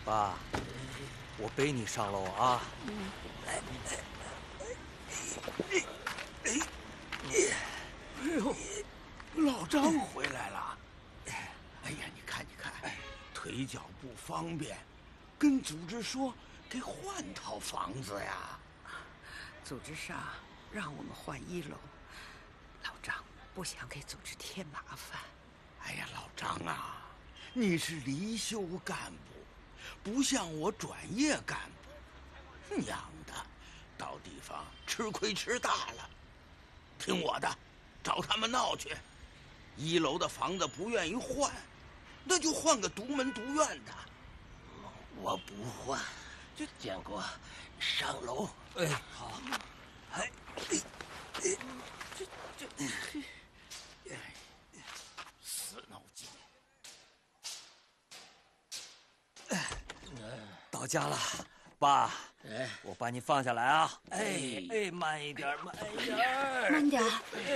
爸，我背你上楼啊。 哎呦，老张回来了。哎呀，你看，腿脚不方便，跟组织说给换套房子呀。 组织上让我们换1楼，老张不想给组织添麻烦。 哎呀，老张啊，你是离休干部，不像我转业干部，娘的，到地方吃亏吃大了。听我的，找他们闹去。1楼的房子不愿意换，那就换个独门独院的。 我不换，建国，上楼。 哎，好。哎， 死脑筋。 到家了，爸。 哎， 我把你放下来啊！哎，慢一点，慢一点， 慢点。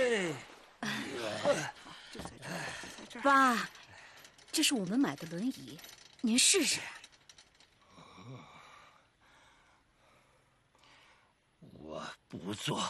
爸，这是我们买的轮椅，您试试。 我不坐。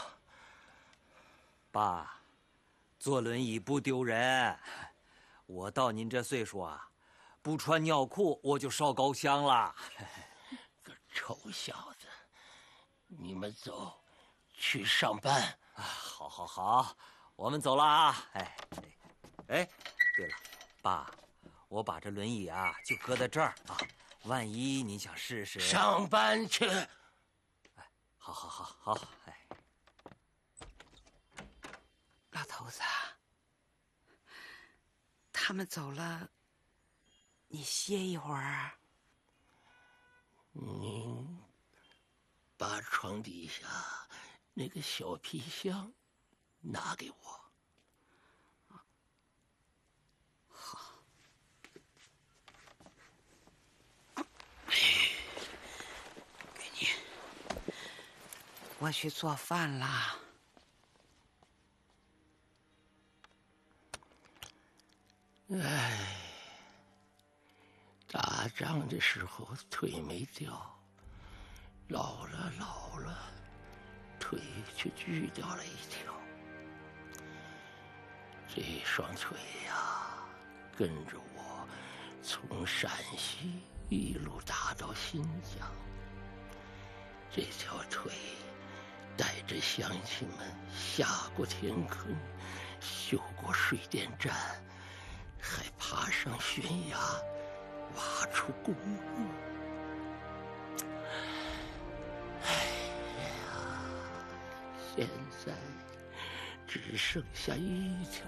爸，坐轮椅不丢人。我到您这岁数啊，不穿尿裤我就烧高香了。 个臭小子，你们走，去上班。 好，我们走了啊！哎，对了，爸，我把这轮椅啊就搁在这儿啊，万一你想试试。 上班去。 好，哎。 老头子，他们走了，你歇一会儿。 您把床底下那个小皮箱拿给我。 好。给你。我去做饭啦。 哎，打仗的时候腿没掉，老了，腿却锯掉了1条。这双腿呀，跟着我从陕西一路打到新疆。这条腿带着乡亲们下过田坑，修过水电站，还爬上悬崖，挖出公路。哎呀，现在只剩下1条